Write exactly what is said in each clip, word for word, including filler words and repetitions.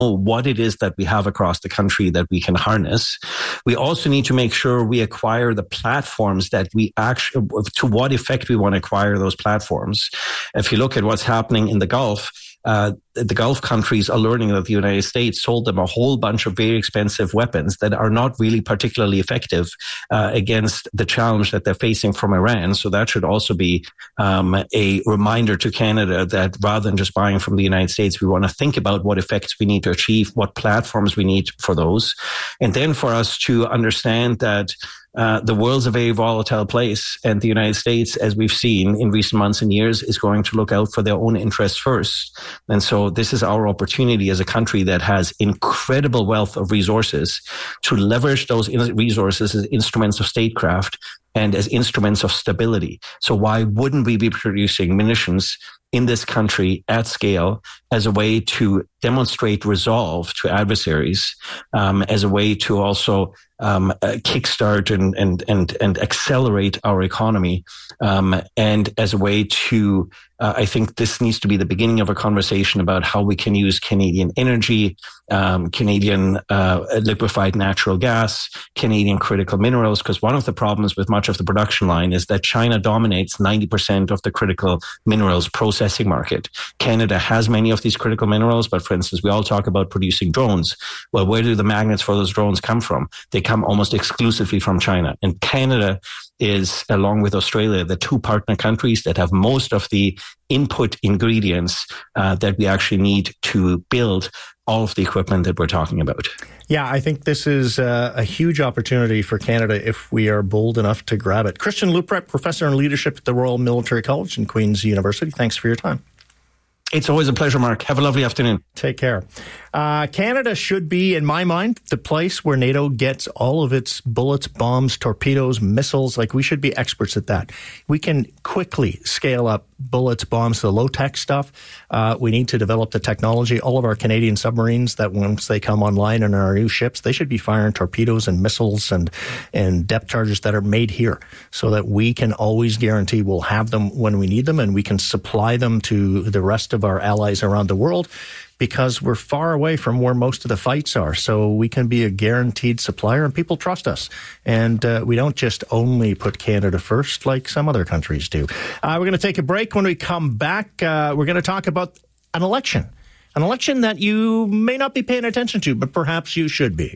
what it is that we have across the country that we can harness. We also need to make sure we acquire the platforms that we actually, to what effect we want to acquire those platforms. If you look at what's happening in the Gulf, Uh, the Gulf countries are learning that the United States sold them a whole bunch of very expensive weapons that are not really particularly effective uh, against the challenge that they're facing from Iran. So that should also be um, a reminder to Canada that rather than just buying from the United States, we want to think about what effects we need to achieve, what platforms we need for those. And then for us to understand that Uh, the world's a very volatile place, and the United States, as we've seen in recent months and years, is going to look out for their own interests first. And so this is our opportunity as a country that has incredible wealth of resources to leverage those resources as instruments of statecraft and as instruments of stability. So why wouldn't we be producing munitions in this country at scale as a way to demonstrate resolve to adversaries, um, as a way to also um, uh, kickstart and, and, and, and accelerate our economy, um, and as a way to, uh, I think this needs to be the beginning of a conversation about how we can use Canadian energy, um, Canadian uh, liquefied natural gas, Canadian critical minerals, because one of the problems with much of the production line is that China dominates ninety percent of the critical minerals processing market. Canada has many of these critical minerals, but for instance, we all talk about producing drones. Well, where do the magnets for those drones come from? They come almost exclusively from China. And Canada is, along with Australia, the two partner countries that have most of the input ingredients uh, that we actually need to build all of the equipment that we're talking about. Yeah, I think this is uh, a huge opportunity for Canada if we are bold enough to grab it. Christian Leuprecht, Professor in Leadership at the Royal Military College and Queen's University. Thanks for your time. It's always a pleasure, Mark. Have a lovely afternoon. Take care. Uh, Canada should be, in my mind, the place where NATO gets all of its bullets, bombs, torpedoes, missiles. Like, we should be experts at that. We can quickly scale up bullets, bombs, the low-tech stuff. Uh, we need to develop the technology. All of our Canadian submarines, that once they come online in our new ships, they should be firing torpedoes and missiles and, and depth charges that are made here so that we can always guarantee we'll have them when we need them, and we can supply them to the rest of our allies around the world, because we're far away from where most of the fights are. So we can be a guaranteed supplier, and people trust us. And uh, we don't just only put Canada first like some other countries do. Uh, we're going to take a break. When we come back, uh, we're going to talk about an election. An election that you may not be paying attention to, but perhaps you should be.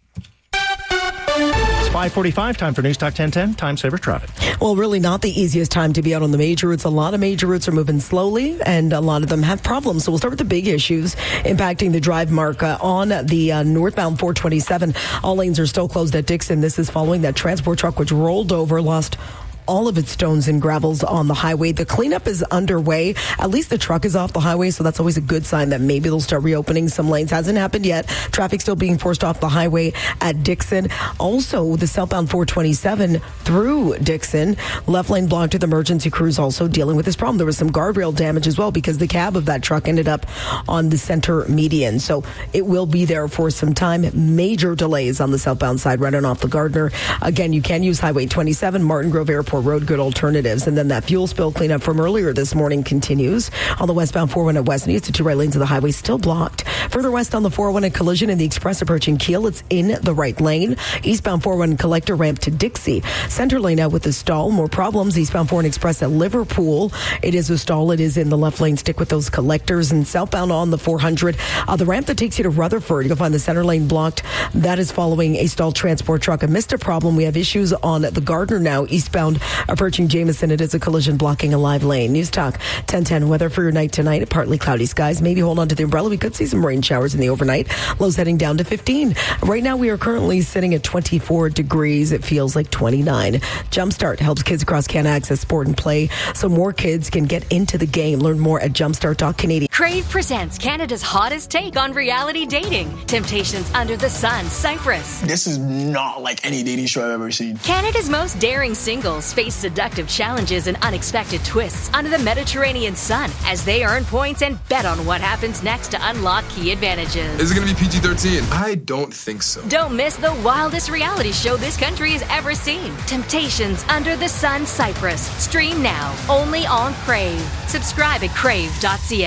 five forty-five, time for News Talk ten ten, Time Saver Traffic. Well, really not the easiest time to be out on the major routes. A lot of major routes are moving slowly, and a lot of them have problems. So we'll start with the big issues impacting the drive mark uh, on the uh, northbound four twenty-seven. All lanes are still closed at Dixon. This is following that transport truck which rolled over, lost all of its stones and gravels on the highway. The cleanup is underway. At least the truck is off the highway, so that's always a good sign that maybe they'll start reopening some lanes. Hasn't happened yet. Traffic still being forced off the highway at Dixon. Also, the southbound four twenty-seven through Dixon. Left lane blocked with emergency crews also dealing with this problem. There was some guardrail damage as well because the cab of that truck ended up on the center median. So it will be there for some time. Major delays on the southbound side running off the Gardiner. Again, you can use Highway twenty-seven, Martin Grove Airport Road, good alternatives. And then that fuel spill cleanup from earlier this morning continues. On the westbound four oh one at West Needs, the two right lanes of the highway still blocked. Further west on the four oh one, a collision in the express approaching Kiel. It's in the right lane. Eastbound four oh one collector ramp to Dixie. Center lane out with a stall. More problems. Eastbound four oh one express at Liverpool. It is a stall. It is in the left lane. Stick with those collectors. And southbound on the four hundred, uh, the ramp that takes you to Rutherford, you'll find the center lane blocked. That is following a stalled transport truck. I missed a problem. We have issues on the Gardiner now. Eastbound approaching Jameson, it is a collision blocking a live lane. News Talk ten ten weather for your night tonight. Partly cloudy skies. Maybe hold on to the umbrella. We could see some rain showers in the overnight. Lows heading down to fifteen. Right now we are currently sitting at twenty-four degrees. It feels like twenty-nine. Jumpstart helps kids across Canada access sport and play so more kids can get into the game. Learn more at jumpstart dot canadian. Crave presents Canada's hottest take on reality dating. Temptations Under the Sun, Cyprus. This is not like any dating show I've ever seen. Canada's most daring singles face seductive challenges and unexpected twists under the Mediterranean sun as they earn points and bet on what happens next to unlock key advantages. Is it going to be P G thirteen? I don't think so. Don't miss the wildest reality show this country has ever seen. Temptations Under the Sun, Cyprus. Stream now, only on Crave. Subscribe at crave dot c a.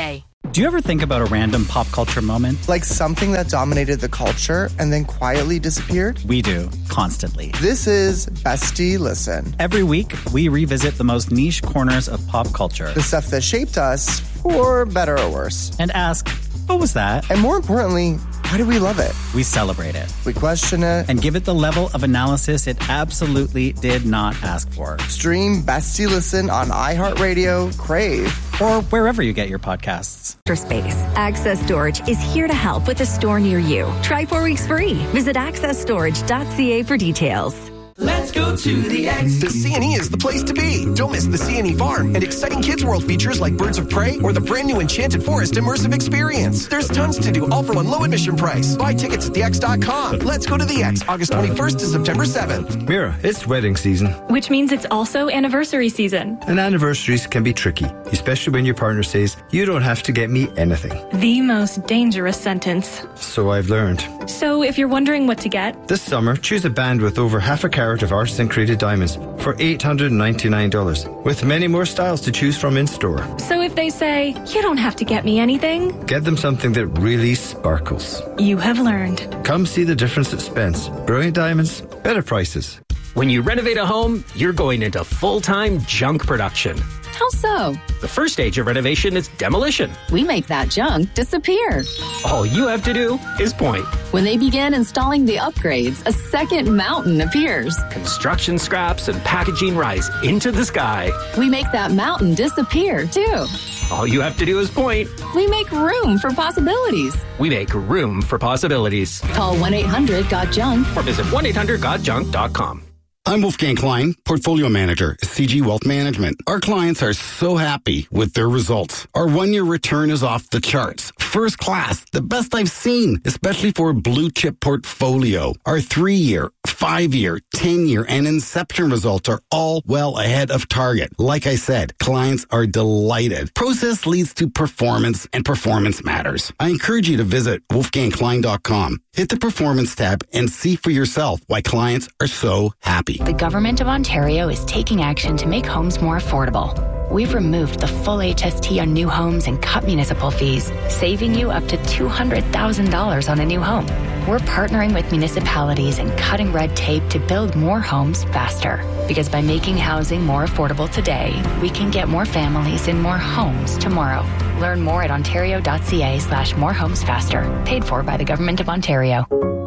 Do you ever think about a random pop culture moment? Like something that dominated the culture and then quietly disappeared? We do, constantly. This is Bestie Listen. Every week, we revisit the most niche corners of pop culture. The stuff that shaped us, for better or worse. And ask, what was that? And more importantly, why do we love it? We celebrate it. We question it. And give it the level of analysis it absolutely did not ask for. Stream Bestie Listen on iHeartRadio, Crave, or wherever you get your podcasts. For space, Access Storage is here to help with a store near you. Try four weeks free. Visit access storage dot c a for details. Let's go to the X. The C and E is the place to be. Don't miss the C and E Farm and exciting Kids World features like Birds of Prey or the brand new Enchanted Forest immersive experience. There's tons to do, all for one low admission price. Buy tickets at the x dot com. Let's go to the X, August twenty-first to September seventh. Mira, it's wedding season. Which means it's also anniversary season. And anniversaries can be tricky, especially when your partner says, you don't have to get me anything. The most dangerous sentence. So I've learned. So if you're wondering what to get, this summer, choose a band with over half a carat of artisan created diamonds for eight hundred ninety-nine dollars, with many more styles to choose from in store. So if they say, you don't have to get me anything, get them something that really sparkles. You have learned. Come see the difference at Spence. Brilliant diamonds, better prices. When you renovate a home, you're going into full-time junk production. How so? The first stage of renovation is demolition. We make that junk disappear. All you have to do is point. When they begin installing the upgrades, a second mountain appears. Construction scraps and packaging rise into the sky. We make that mountain disappear, too. All you have to do is point. We make room for possibilities. We make room for possibilities. Call one eight hundred got junk or visit one eight hundred got junk dot com. I'm Wolfgang Klein, Portfolio Manager at C G Wealth Management. Our clients are so happy with their results. Our one-year return is off the charts. First class, the best I've seen, especially for a blue-chip portfolio. Our three-year, five-year, ten-year, and Inception results are all well ahead of target. Like I said, clients are delighted. Process leads to performance, and performance matters. I encourage you to visit wolfgang klein dot com. Hit the Performance tab and see for yourself why clients are so happy. The Government of Ontario is taking action to make homes more affordable. We've removed the full H S T on new homes and cut municipal fees, saving you up to two hundred thousand dollars on a new home. We're partnering with municipalities and cutting red tape to build more homes faster. Because by making housing more affordable today, we can get more families in more homes tomorrow. Learn more at ontario.ca slash more homes faster. Paid for by the Government of Ontario.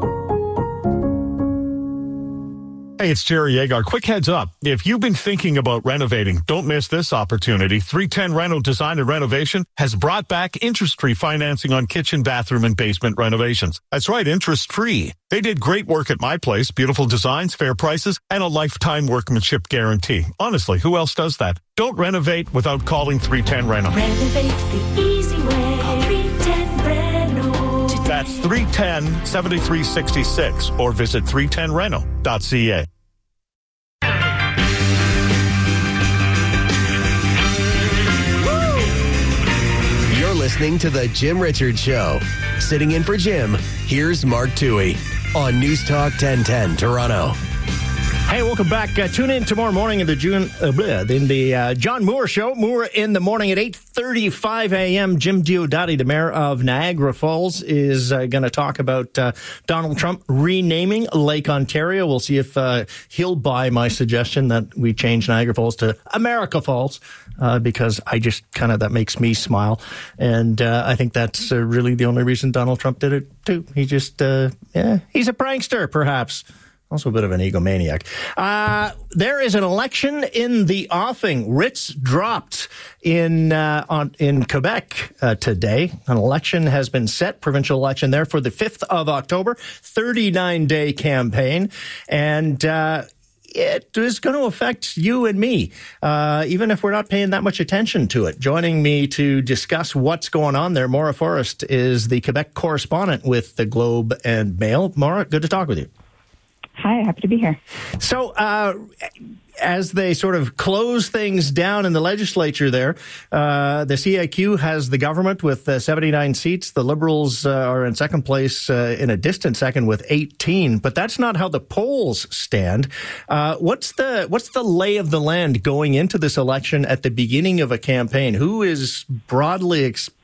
Hey, it's Jerry Yegar. Quick heads up. If you've been thinking about renovating, don't miss this opportunity. three ten Reno Design and Renovation has brought back interest-free financing on kitchen, bathroom, and basement renovations. That's right, interest-free. They did great work at my place. Beautiful designs, fair prices, and a lifetime workmanship guarantee. Honestly, who else does that? Don't renovate without calling three ten Reno. Renovate the easy way. Call three ten Reno. That's three one zero, seven three six six or visit three ten reno dot c a. You're listening to The Jim Richards Show. Sitting in for Jim, here's Mark Toohey on News Talk ten ten Toronto. Hey, welcome back. Uh, tune in tomorrow morning in the June uh, bleh, in the uh, John Moore Show. Moore in the morning at eight thirty-five a.m. Jim Diodati, the mayor of Niagara Falls, is uh, going to talk about uh, Donald Trump renaming Lake Ontario. We'll see if uh, he'll buy my suggestion that we change Niagara Falls to America Falls, uh, because I just kind of, that makes me smile. And uh, I think that's uh, really the only reason Donald Trump did it, too. He just, uh, yeah, he's a prankster, perhaps. Also a bit of an egomaniac. Uh, there is an election in the offing. Writs dropped in uh, on, in Quebec uh, today. An election has been set, provincial election there for the fifth of October, thirty-nine day campaign. And uh, it is going to affect you and me, uh, even if we're not paying that much attention to it. Joining me to discuss what's going on there, Maura Forrest is the Quebec correspondent with the Globe and Mail. Maura, good to talk with you. Hi, happy to be here. So, uh, as they sort of close things down in the legislature there, uh, the C I Q has the government with uh, seventy-nine seats. The Liberals uh, are in second place uh, in a distant second with eighteen. But that's not how the polls stand. Uh, what's the what's the lay of the land going into this election at the beginning of a campaign? Who is broadly expected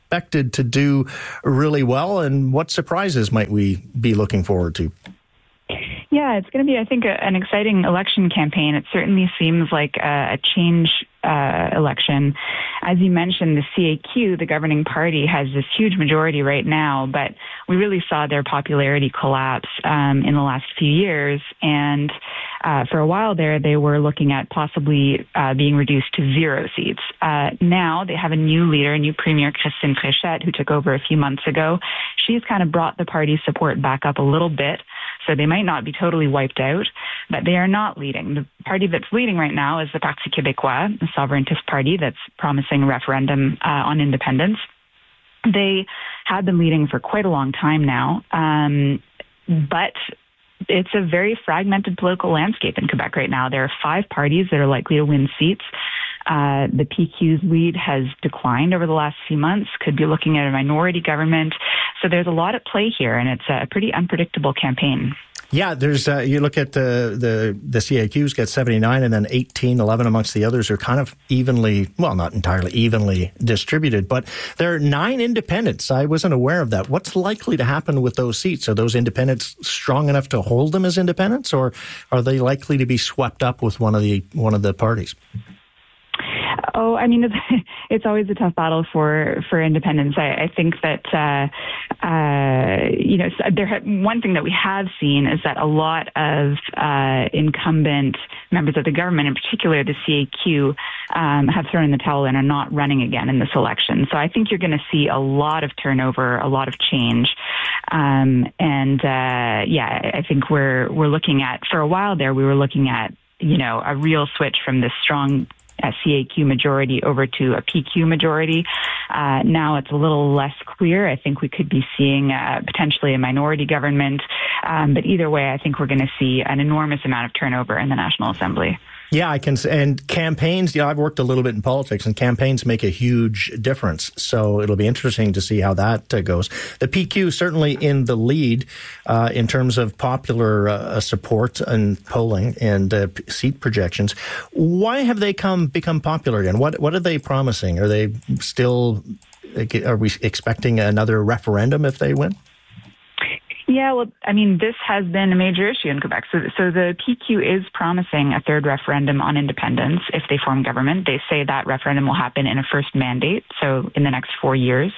expected to do really well, and what surprises might we be looking forward to? Yeah, it's going to be, I think, a, an exciting election campaign. It certainly seems like a, a change uh, election. As you mentioned, the C A Q, the governing party, has this huge majority right now, but we really saw their popularity collapse um, in the last few years. And uh, for a while there, they were looking at possibly uh, being reduced to zero seats. Uh, now they have a new leader, a new premier, Christine Fréchette, who took over a few months ago. She's kind of brought the party's support back up a little bit. So they might not be totally wiped out, but they are not leading. The party that's leading right now is the Parti Québécois, the sovereigntist party that's promising a referendum uh, on independence. They have been leading for quite a long time now, um, but it's a very fragmented political landscape in Quebec right now. There are five parties that are likely to win seats. Uh, the P Q's lead has declined over the last few months, could be looking at a minority government. So there's a lot at play here, and it's a pretty unpredictable campaign. Yeah, there's uh, you look at the, the, the C A Q's get seventy-nine, and then eighteen, eleven amongst the others are kind of evenly, well, not entirely evenly distributed, but there are nine independents. I wasn't aware of that. What's likely to happen with those seats? Are those independents strong enough to hold them as independents, or are they likely to be swept up with one of the one of the parties? Oh, I mean, it's, it's always a tough battle for, for independence. I, I think that, uh, uh, you know, there ha- one thing that we have seen is that a lot of uh, incumbent members of the government, in particular the C A Q, um, have thrown in the towel and are not running again in this election. So I think you're going to see a lot of turnover, a lot of change. Um, and, uh, yeah, I think we're, we're looking at, for a while there, we were looking at, you know, a real switch from this strong a C A Q majority over to a P Q majority. Uh, now it's a little less clear. I think we could be seeing uh, potentially a minority government. Um, but either way, I think we're going to see an enormous amount of turnover in the National Assembly. Yeah, I can. And campaigns, you know, I've worked a little bit in politics, and campaigns make a huge difference. So it'll be interesting to see how that uh, goes. The P Q certainly in the lead uh, in terms of popular uh, support and polling and uh, seat projections. Why have they come become popular again? What what are they promising? Are they still? Are we expecting another referendum if they win? Yeah, well, I mean, this has been a major issue in Quebec. So, so the P Q is promising a third referendum on independence if they form government. They say that referendum will happen in a first mandate, so in the next four years.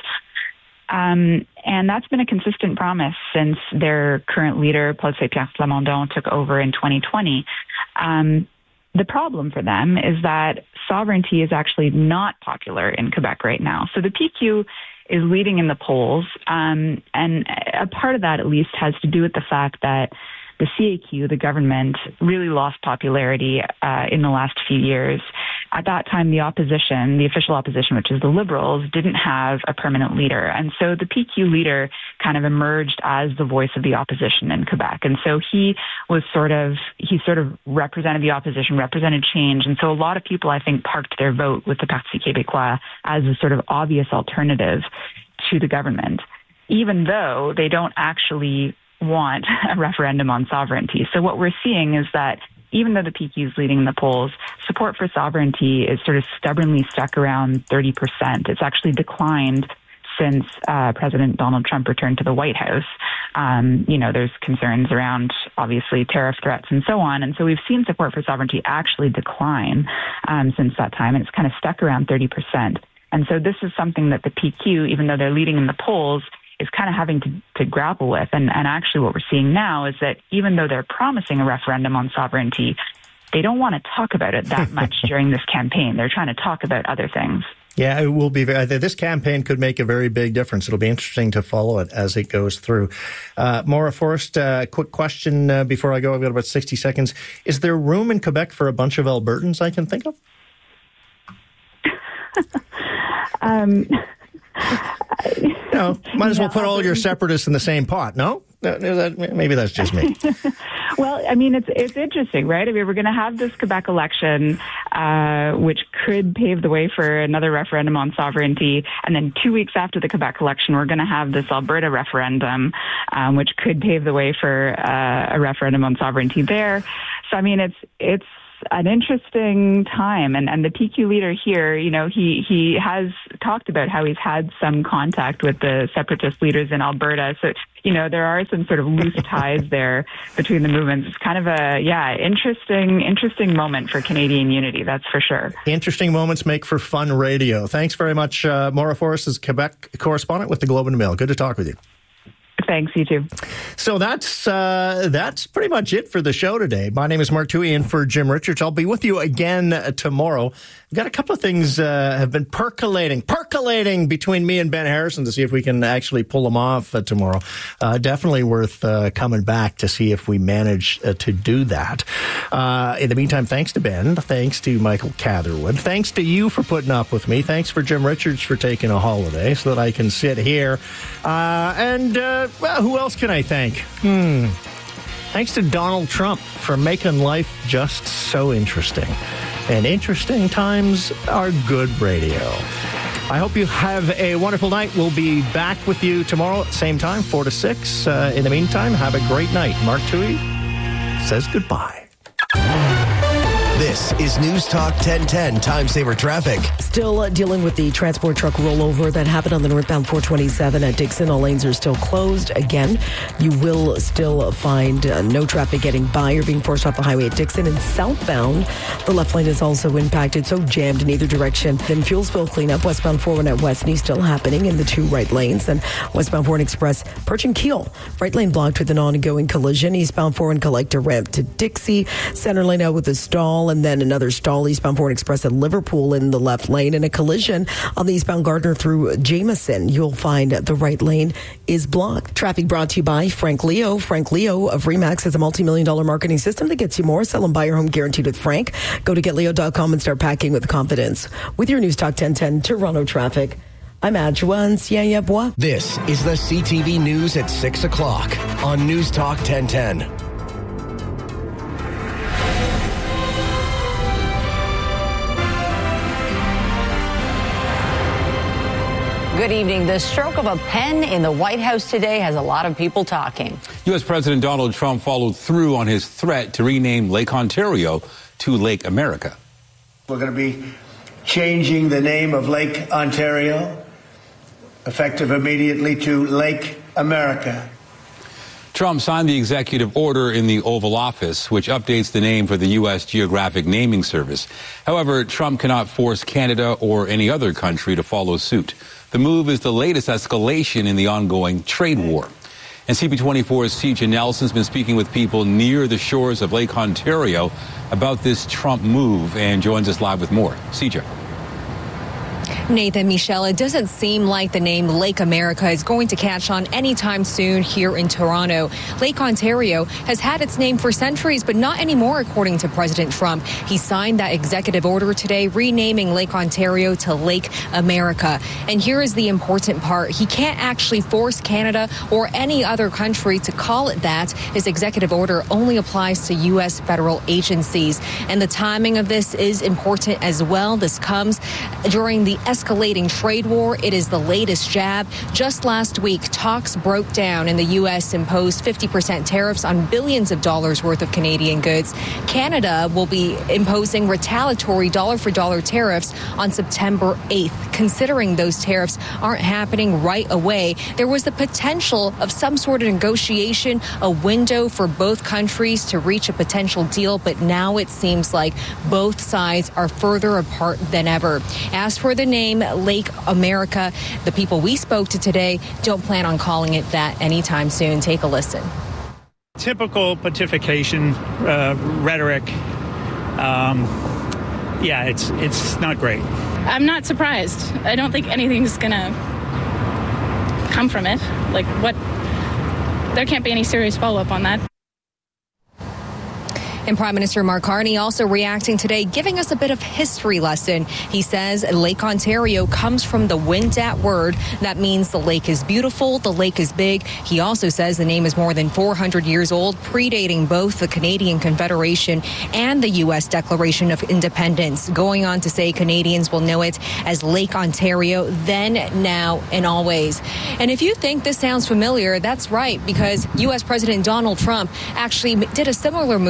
Um, and that's been a consistent promise since their current leader, Paul Saint-Pierre Plamondon, took over in twenty twenty. Um, the problem for them is that sovereignty is actually not popular in Quebec right now. So the P Q is leading in the polls. Um, and a part of that, at least, has to do with the fact that the C A Q, the government, really lost popularity uh, in the last few years. At that time, the opposition, the official opposition, which is the Liberals, didn't have a permanent leader. And so the P Q leader kind of emerged as the voice of the opposition in Quebec. And so he was sort of, he sort of represented the opposition, represented change. And so a lot of people, I think, parked their vote with the Parti Québécois as a sort of obvious alternative to the government, even though they don't actually want a referendum on sovereignty. So what we're seeing is that even though the P Q is leading the polls, support for sovereignty is sort of stubbornly stuck around thirty percent. It's actually declined since uh, President Donald Trump returned to the White House. Um, you know, there's concerns around, obviously, tariff threats and so on. And so we've seen support for sovereignty actually decline um, since that time, and it's kind of stuck around thirty percent. And so this is something that the P Q, even though they're leading in the polls, is kind of having to, to grapple with. And, and actually what we're seeing now is that even though they're promising a referendum on sovereignty, they don't want to talk about it that much during this campaign. They're trying to talk about other things. Yeah, it will be. This campaign could make a very big difference. It'll be interesting to follow it as it goes through. Uh, Maura Forrest, uh, quick question uh, before I go. I've got about sixty seconds. Is there room in Quebec for a bunch of Albertans I can think of? um... No, might as well put all your separatists in the same pot, no? Maybe that's just me. Well, I mean, it's it's interesting, right? I mean, we're going to have this Quebec election, uh, which could pave the way for another referendum on sovereignty. And then two weeks after the Quebec election, we're going to have this Alberta referendum, um, which could pave the way for uh, a referendum on sovereignty there. So, I mean, it's it's an interesting time. And, and the P Q leader here, you know, he, he has talked about how he's had some contact with the separatist leaders in Alberta. So, you know, there are some sort of loose ties there between the movements. It's kind of a, yeah, interesting, interesting moment for Canadian unity, that's for sure. Interesting moments make for fun radio. Thanks very much, uh, Maura Forrest, is Quebec correspondent with the Globe and Mail. Good to talk with you. Thanks, you too. So that's uh, that's pretty much it for the show today. My name is Mark Toohey, and for Jim Richards, I'll be with you again uh, tomorrow. We've got a couple of things uh, have been percolating, percolating between me and Ben Harrison to see if we can actually pull them off uh, tomorrow. Uh, definitely worth uh, coming back to see if we manage uh, to do that. Uh, in the meantime, thanks to Ben. Thanks to Michael Catherwood. Thanks to you for putting up with me. Thanks for Jim Richards for taking a holiday so that I can sit here. Uh, and, uh, well, who else can I thank? Hmm. Thanks to Donald Trump for making life just so interesting. And interesting times are good radio. I hope you have a wonderful night. We'll be back with you tomorrow at the same time, four to six. Uh, in the meantime, have a great night. Mark Toohey says goodbye. This is News Talk ten ten Time Saver Traffic. Still uh, dealing with the transport truck rollover that happened on the northbound four twenty-seven at Dixon. All lanes are still closed. Again, you will still find uh, no traffic getting by or being forced off the highway at Dixon. And southbound, the left lane is also impacted, so jammed in either direction. Then fuel spill cleanup. Westbound four one at Westney still happening in the two right lanes. And westbound four one Express, Perch and Keel. Right lane blocked with an ongoing collision. Eastbound four one Collector ramp to Dixie. Center lane out with a stall. And then another stall, eastbound four one Express at Liverpool in the left lane, and a collision on the eastbound Gardner through Jameson. You'll find the right lane is blocked. Traffic brought to you by Frank Leo. Frank Leo of Remax has a multi-million dollar marketing system that gets you more. Sell and buy your home guaranteed with Frank. Go to get leo dot com and start packing with confidence. With your News Talk ten ten Toronto traffic, I'm Adjoa Ncianyeboa. This is the C T V News at six o'clock on News Talk ten ten. Good evening. The stroke of a pen in the White House today has a lot of people talking. U S. President Donald Trump followed through on his threat to rename Lake Ontario to Lake America. We're going to be changing the name of Lake Ontario, effective immediately, to Lake America. Trump signed the executive order in the Oval Office, which updates the name for the U S. Geographic Naming Service. However, Trump cannot force Canada or any other country to follow suit. The move is the latest escalation in the ongoing trade war. And C B twenty-four's Cija Nelson's been speaking with people near the shores of Lake Ontario about this Trump move and joins us live with more. Cija. Nathan, Michelle, it doesn't seem like the name Lake America is going to catch on anytime soon here in Toronto. Lake Ontario has had its name for centuries, but not anymore, according to President Trump. He signed that executive order today, renaming Lake Ontario to Lake America. And here is the important part. He can't actually force Canada or any other country to call it that. His executive order only applies to U S federal agencies. And the timing of this is important as well. This comes during the escalating trade war. It is the latest jab. Just last week, talks broke down and the U S imposed fifty percent tariffs on billions of dollars worth of Canadian goods. Canada will be imposing retaliatory dollar-for-dollar tariffs on September eighth. Considering those tariffs aren't happening right away, there was the potential of some sort of negotiation, a window for both countries to reach a potential deal, but now it seems like both sides are further apart than ever. As for the name Lake America, the people we spoke to today don't plan on calling it that anytime soon. Take a listen. Typical pontification uh, rhetoric. Um, yeah, it's it's not great. I'm not surprised. I don't think anything's gonna come from it. Like what? There can't be any serious follow-up on that. And Prime Minister Mark Carney also reacting today, giving us a bit of history lesson. He says Lake Ontario comes from the Wendat word. That means the lake is beautiful, the lake is big. He also says the name is more than four hundred years old, predating both the Canadian Confederation and the U S Declaration of Independence. Going on to say Canadians will know it as Lake Ontario then, now, and always. And if you think this sounds familiar, that's right, because U S President Donald Trump actually did a similar move, renaming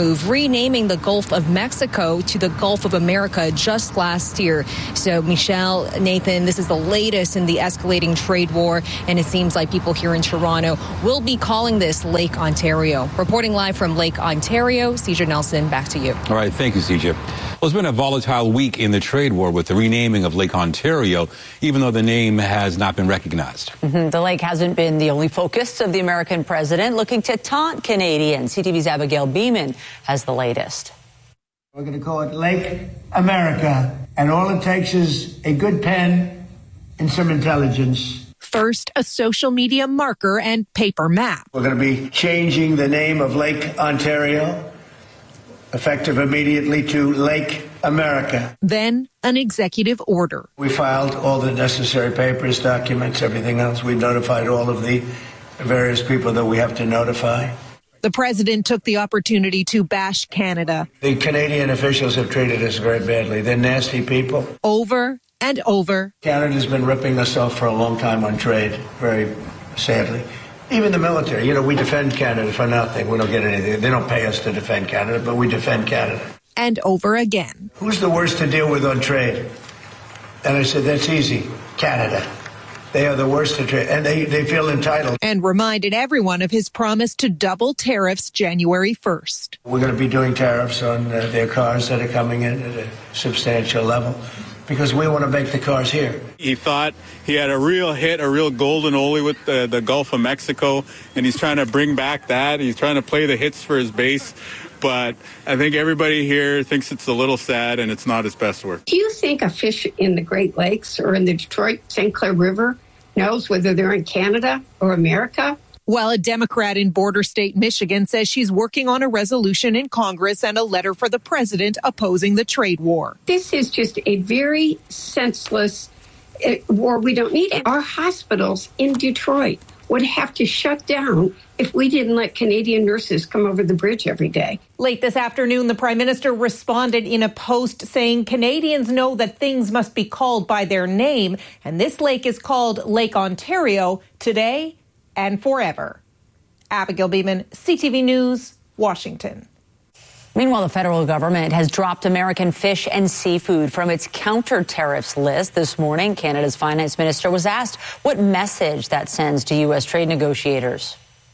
renaming the Gulf of Mexico to the Gulf of America just last year. So, Michelle, Nathan, this is the latest in the escalating trade war, and it seems like people here in Toronto will be calling this Lake Ontario. Reporting live from Lake Ontario, C J Nelson, back to you. All right, thank you, C J. Well, it's been a volatile week in the trade war with the renaming of Lake Ontario, even though the name has not been recognized. Mm-hmm. The lake hasn't been the only focus of the American president, looking to taunt Canadians. C T V's Abigail Beeman has the latest. We're going to call it Lake America, and all it takes is a good pen and some intelligence. First, a social media marker and paper map. We're going to be changing the name of Lake Ontario, effective immediately, to Lake America. Then, an executive order. We filed all the necessary papers, documents, everything else. We notified all of the various people that we have to notify. The president took the opportunity to bash Canada. The Canadian officials have treated us very badly. They're nasty people. Over and over. Canada's been ripping us off for a long time on trade, very sadly. Even the military, you know, we defend Canada for nothing. We don't get anything. They don't pay us to defend Canada, but we defend Canada. And over again. Who's the worst to deal with on trade? And I said, that's easy. Canada. They are the worst to trade, and they, they feel entitled. And reminded everyone of his promise to double tariffs January first. We're going to be doing tariffs on uh, their cars that are coming in at a substantial level, because we want to make the cars here. He thought he had a real hit, a real golden oldie with the, the Gulf of Mexico, and he's trying to bring back that. He's trying to play the hits for his base, but I think everybody here thinks it's a little sad and it's not his best work. Do you think a fish in the Great Lakes or in the Detroit Saint Clair River knows whether they're in Canada or America? While a Democrat in border state Michigan says she's working on a resolution in Congress and a letter for the president opposing the trade war. This is just a very senseless uh, war we don't need. Our hospitals in Detroit would have to shut down if we didn't let Canadian nurses come over the bridge every day. Late this afternoon, the Prime Minister responded in a post saying Canadians know that things must be called by their name, and this lake is called Lake Ontario today and forever. Abigail Beeman, C T V News, Washington. Meanwhile, the federal government has dropped American fish and seafood from its counter-tariffs list this morning. Canada's finance minister was asked what message that sends to U S trade negotiators.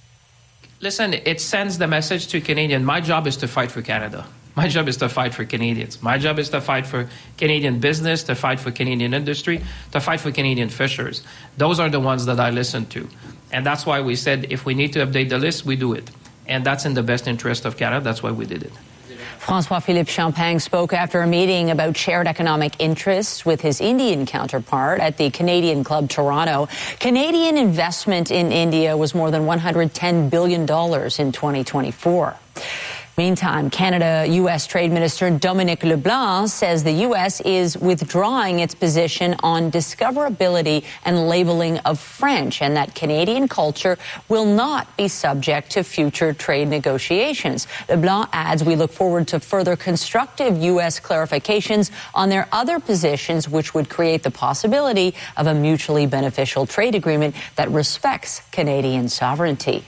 Listen, it sends the message to Canadians. My job is to fight for Canada. My job is to fight for Canadians. My job is to fight for Canadian business, to fight for Canadian industry, to fight for Canadian fishers. Those are the ones that I listen to. And that's why we said if we need to update the list, we do it. And that's in the best interest of Canada. That's why we did it. François-Philippe Champagne spoke after a meeting about shared economic interests with his Indian counterpart at the Canadian Club Toronto. Canadian investment in India was more than one hundred ten billion dollars in twenty twenty-four. Meantime, Canada-U S Trade Minister Dominic LeBlanc says the U S is withdrawing its position on discoverability and labeling of French, and that Canadian culture will not be subject to future trade negotiations. LeBlanc adds, we look forward to further constructive U S clarifications on their other positions, which would create the possibility of a mutually beneficial trade agreement that respects Canadian sovereignty.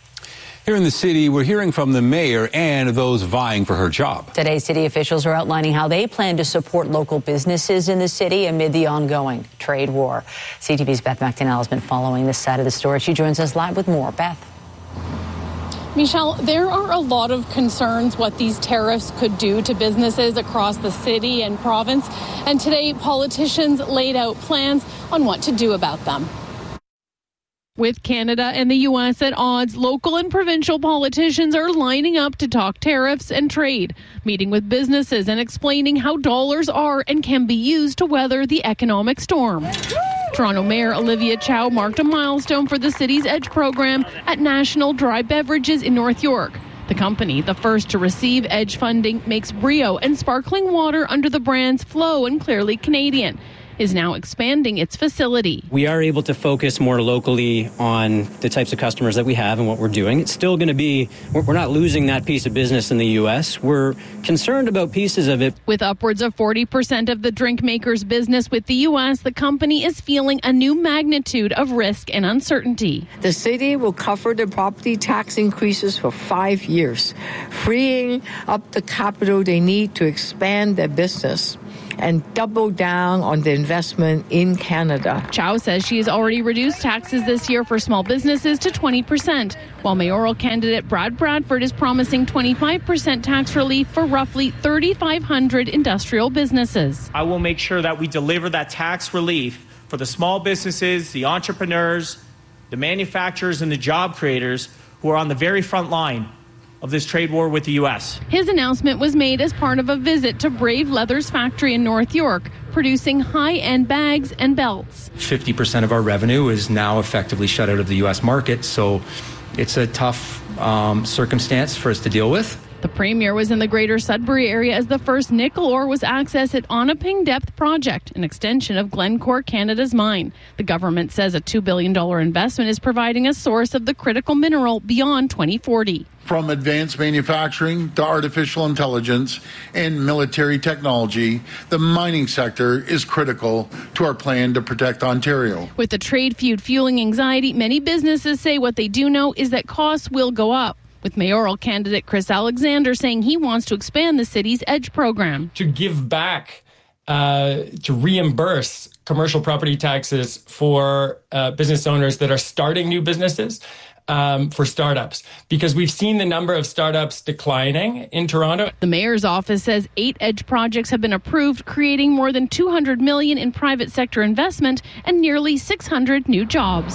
Here in the city, we're hearing from the mayor and those vying for her job. Today, city officials are outlining how they plan to support local businesses in the city amid the ongoing trade war. C T V's Beth McDonnell has been following this side of the story. She joins us live with more. Beth. Michelle, there are a lot of concerns what these tariffs could do to businesses across the city and province. And today, politicians laid out plans on what to do about them. With Canada and the U S at odds, local and provincial politicians are lining up to talk tariffs and trade, meeting with businesses and explaining how dollars are and can be used to weather the economic storm. Toronto Mayor Olivia Chow marked a milestone for the city's EDGE program at National Dry Beverages in North York. The company, the first to receive EDGE funding, makes Brio and sparkling water under the brands Flow and Clearly Canadian. is now expanding its facility. We are able to focus more locally on the types of customers that we have and what we're doing. It's still going to be, we're not losing that piece of business in the U S. We're concerned about pieces of it. With upwards of forty percent of the drink maker's business with the U S, the company is feeling a new magnitude of risk and uncertainty. The city will cover the property tax increases for five years, freeing up the capital they need to expand their business and double down on the investment in Canada. Chow says she has already reduced taxes this year for small businesses to twenty percent, while mayoral candidate Brad Bradford is promising twenty-five percent tax relief for roughly thirty-five hundred industrial businesses. I will make sure that we deliver that tax relief for the small businesses, the entrepreneurs, the manufacturers, and the job creators who are on the very front line of this trade war with the U S. His announcement was made as part of a visit to Brave Leather's factory in North York, producing high-end bags and belts. fifty percent of our revenue is now effectively shut out of the U S market, so it's a tough um, circumstance for us to deal with. The premier was in the Greater Sudbury area as the first nickel ore was accessed at Onaping Depth Project, an extension of Glencore Canada's mine. The government says a two billion dollars investment is providing a source of the critical mineral beyond twenty forty. From advanced manufacturing to artificial intelligence and military technology, the mining sector is critical to our plan to protect Ontario. With the trade feud fueling anxiety, many businesses say what they do know is that costs will go up, with mayoral candidate Chris Alexander saying he wants to expand the city's EDGE program. To give back, uh, to reimburse commercial property taxes for uh, business owners that are starting new businesses, um, for startups, because we've seen the number of startups declining in Toronto. The mayor's office says eight EDGE projects have been approved, creating more than two hundred million dollars in private sector investment and nearly six hundred new jobs.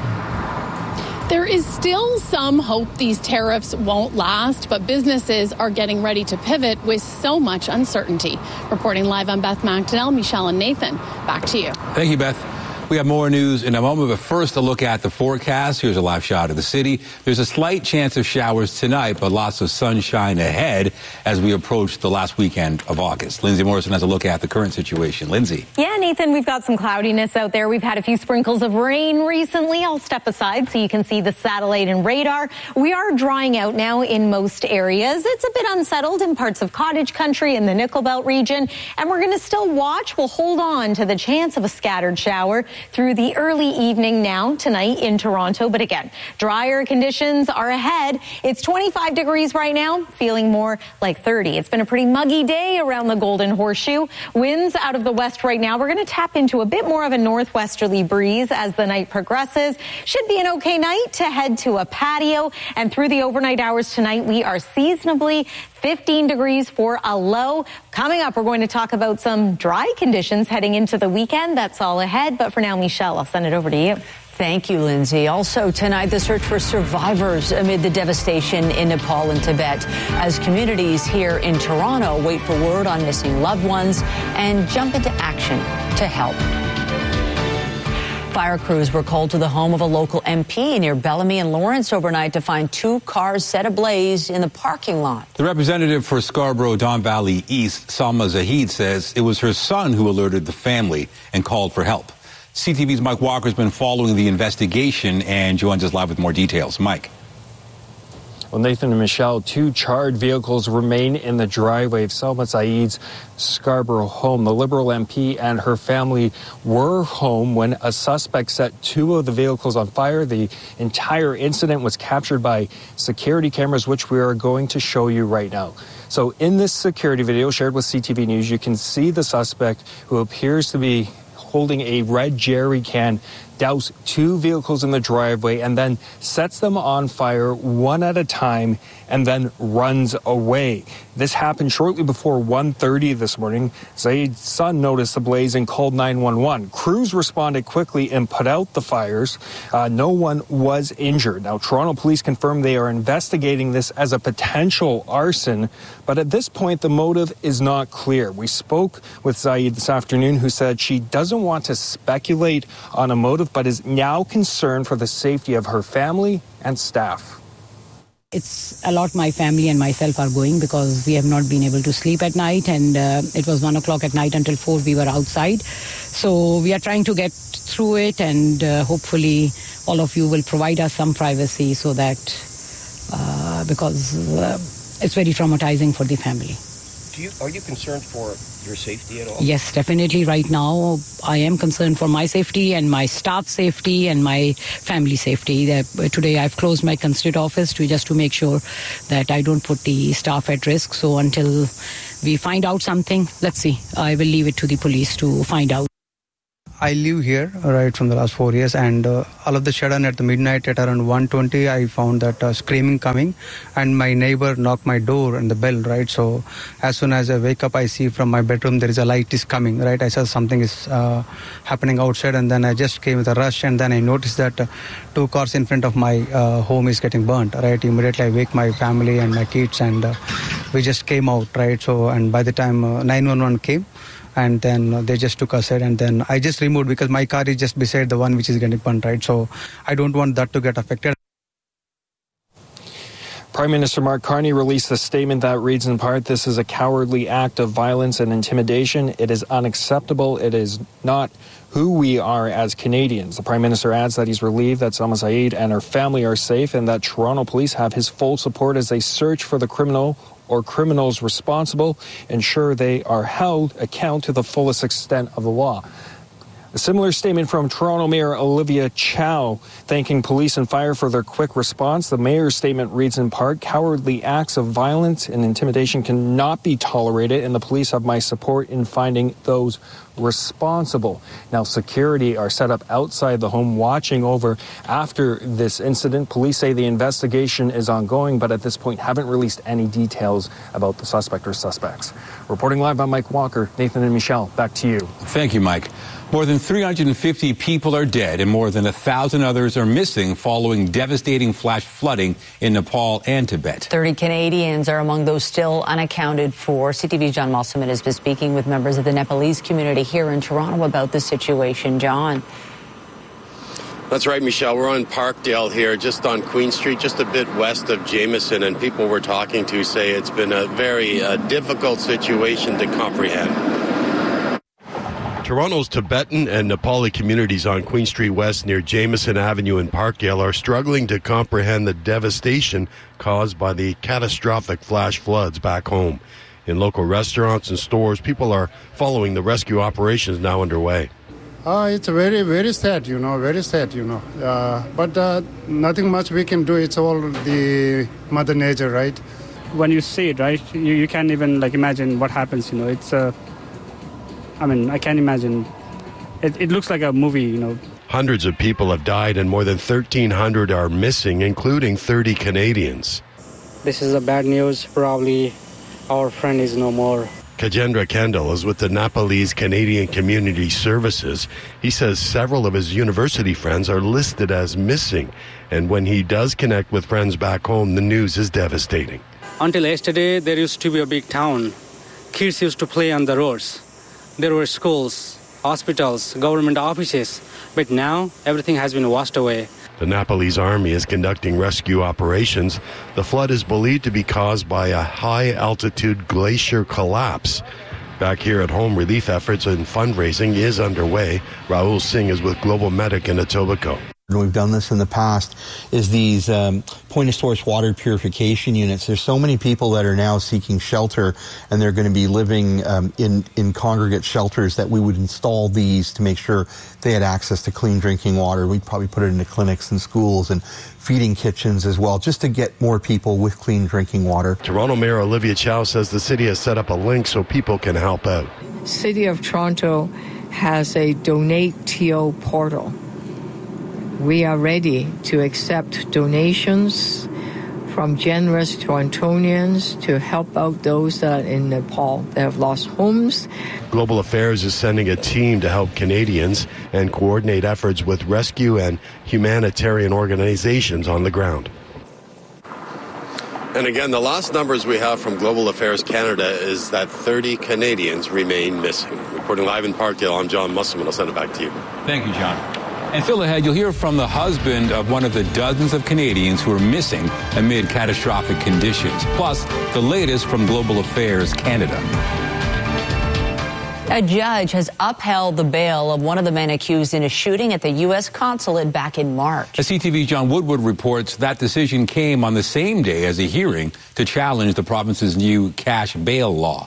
There is still some hope these tariffs won't last, but businesses are getting ready to pivot with so much uncertainty. Reporting live on Beth McDonnell, Michelle and Nathan, back to you. Thank you, Beth. We have more news in a moment, but first a look at the forecast. Here's a live shot of the city. There's a slight chance of showers tonight, but lots of sunshine ahead as we approach the last weekend of August. Lindsay Morrison has a look at the current situation. Lindsay. Yeah, Nathan, we've got some cloudiness out there. We've had a few sprinkles of rain recently. I'll step aside so you can see the satellite and radar. We are drying out now in most areas. It's a bit unsettled in parts of Cottage Country and the Nickel Belt region, and we're going to still watch. We'll hold on to the chance of a scattered shower through the early evening now tonight in Toronto. But again, drier conditions are ahead. It's twenty-five degrees right now, feeling more like thirty. It's been a pretty muggy day around the Golden Horseshoe. Winds out of the west right now. We're going to tap into a bit more of a northwesterly breeze as the night progresses. Should be an okay night to head to a patio. And through the overnight hours tonight, we are seasonably fifteen degrees for a low. Coming up, we're going to talk about some dry conditions heading into the weekend. That's all ahead. But for now, Michelle, I'll send it over to you. Thank you, Lindsay. Also tonight, the search for survivors amid the devastation in Nepal and Tibet as communities here in Toronto wait for word on missing loved ones and jump into action to help. Fire crews were called to the home of a local M P near Bellamy and Lawrence overnight to find two cars set ablaze in the parking lot. The representative for Scarborough Don Valley East, Salma Zahid, says it was her son who alerted the family and called for help. C T V's Mike Walker has been following the investigation and joins us live with more details. Mike. Well, Nathan and Michelle, two charred vehicles remain in the driveway of Salma Zahid's Scarborough home. The Liberal M P and her family were home when a suspect set two of the vehicles on fire. The entire incident was captured by security cameras, which we are going to show you right now. So in this security video shared with C T V News, you can see the suspect, who appears to be holding a red jerry can, douse two vehicles in the driveway and then sets them on fire one at a time and then runs away. This happened shortly before one thirty this morning. Zahid's son noticed the blaze and called nine one one. Crews responded quickly and put out the fires. Uh, no one was injured. Now, Toronto police confirmed they are investigating this as a potential arson, but at this point, the motive is not clear. We spoke with Zahid this afternoon, who said she doesn't want to speculate on a motive, but is now concerned for the safety of her family and staff. It's a lot my family and myself are going because we have not been able to sleep at night, and uh, it was one o'clock at night until four we were outside. So we are trying to get through it, and uh, hopefully all of you will provide us some privacy so that, uh, because uh, it's very traumatizing for the family. Do you, are you concerned for your safety at all? Yes, definitely. Right now, I am concerned for my safety and my staff safety and my family safety. Today, I've closed my constituent office to just to make sure that I don't put the staff at risk. So until we find out something, let's see. I will leave it to the police to find out. I live here right from the last four years, and uh, all of the sudden at the midnight at around one twenty, I found that uh, screaming coming, and my neighbor knocked my door and the bell, right? So as soon as I wake up, I see from my bedroom there is a light is coming, right? I saw something is uh, happening outside, and then I just came with a rush, and then I noticed that uh, two cars in front of my uh, home is getting burnt, right? Immediately I wake my family and my kids, and uh, we just came out, right? So, and by the time uh, nine one one came, and then they just took us in, and then I just removed because my car is just beside the one which is getting burnt, right? So I don't want that to get affected. Prime Minister Mark Carney released a statement that reads in part, "This is a cowardly act of violence and intimidation. It is unacceptable. It is not who we are as Canadians." The Prime Minister adds that he's relieved that Salma Saeed and her family are safe and that Toronto police have his full support as they search for the criminal or criminals responsible, ensure they are held account to the fullest extent of the law. A similar statement from Toronto Mayor Olivia Chow, thanking police and fire for their quick response. The mayor's statement reads in part, "Cowardly acts of violence and intimidation cannot be tolerated, and the police have my support in finding those responsible." Now, security are set up outside the home watching over after this incident. Police say the investigation is ongoing, but at this point haven't released any details about the suspect or suspects. Reporting live by Mike Walker, Nathan and Michelle, back to you. Thank you, Mike. More than three hundred fifty people are dead and more than one thousand others are missing following devastating flash flooding in Nepal and Tibet. thirty Canadians are among those still unaccounted for. C T V's John Mosselman has been speaking with members of the Nepalese community here in Toronto about the situation. John. That's right, Michelle. We're on Parkdale here, just on Queen Street, just a bit west of Jameson, and people we're talking to say it's been a very uh, difficult situation to comprehend. Toronto's Tibetan and Nepali communities on Queen Street West near Jameson Avenue in Parkdale are struggling to comprehend the devastation caused by the catastrophic flash floods back home. In local restaurants and stores, people are following the rescue operations now underway. Uh, it's very, very sad, you know, very sad, you know. Uh, but uh, nothing much we can do. It's all the Mother Nature, right? When you see it, right, you, you can't even, like, imagine what happens, you know. It's a... Uh, I mean, I can't imagine. It, it looks like a movie, you know. Hundreds of people have died and more than thirteen hundred are missing, including thirty Canadians. This is a bad news. Probably our friend is no more. Kajendra Kendall is with the Nepalese Canadian Community Services. He says several of his university friends are listed as missing. And when he does connect with friends back home, the news is devastating. Until yesterday, there used to be a big town. Kids used to play on the roads. There were schools, hospitals, government offices, but now everything has been washed away. The Nepalese army is conducting rescue operations. The flood is believed to be caused by a high-altitude glacier collapse. Back here at home, relief efforts and fundraising is underway. Rahul Singh is with Global Medic in Etobicoke. We've done this in the past, is these um, point-of-source water purification units. There's so many people that are now seeking shelter, and they're going to be living um, in, in congregate shelters, that we would install these to make sure they had access to clean drinking water. We'd probably put it into clinics and schools and feeding kitchens as well, just to get more people with clean drinking water. Toronto Mayor Olivia Chow says the city has set up a link so people can help out. City of Toronto has a Donate T O portal. We are ready to accept donations from generous Torontonians to help out those that are in Nepal that have lost homes. Global Affairs is sending a team to help Canadians and coordinate efforts with rescue and humanitarian organizations on the ground. And again, the last numbers we have from Global Affairs Canada is that thirty Canadians remain missing. Reporting live in Parkdale, I'm John Musselman. I'll send it back to you. Thank you, John. And Phil, ahead, you'll hear from the husband of one of the dozens of Canadians who are missing amid catastrophic conditions. Plus, the latest from Global Affairs Canada. A judge has upheld the bail of one of the men accused in a shooting at the U S consulate back in March. As C T V's John Woodward reports, that decision came on the same day as a hearing to challenge the province's new cash bail law.